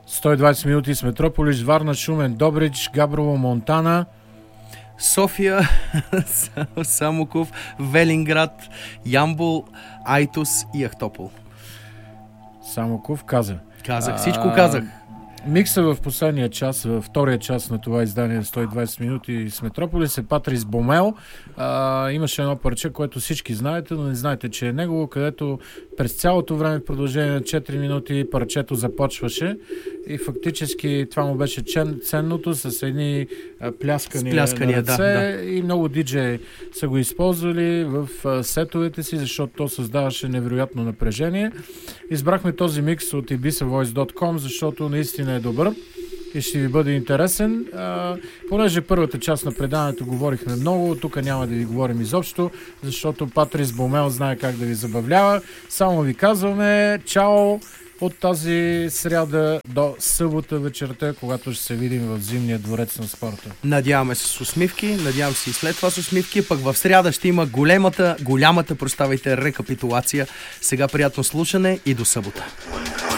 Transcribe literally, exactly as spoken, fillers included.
сто и двадесет минути с Метрополис, Варна, Шумен, Добрич, Габрово, Монтана, София, Самоков, Велинград, Ямбол, Айтос и Ахтопол. Самоков, каза. Казах, всичко казах. Микса в последния час, във втория час на това издание сто и двадесет минути с Метрополис е Патрис Бомел. А, имаше едно парче, което всички знаете, но не знаете, че е негово, където през цялото време в продължение на четири минути парчето започваше и фактически това му беше ценното с едни пляскания, пляскания на ръце, да, да. И много диджеи са го използвали в сетовете си, защото то създаваше невероятно напрежение. Избрахме този микс от Ibiza Voice точка com, защото наистина е добър и ще ви бъде интересен. А, понеже първата част на предаването говорихме много, тук няма да ви говорим изобщо, защото Патрис Бомел знае как да ви забавлява. Само ви казваме чао от тази сряда до събота вечерта, когато ще се видим в Зимния дворец на спорта. Надяваме се с усмивки, надявам се и след това с усмивки, пък в сряда ще има големата, голямата, проставайте, рекапитулация. Сега приятно слушане и до събота.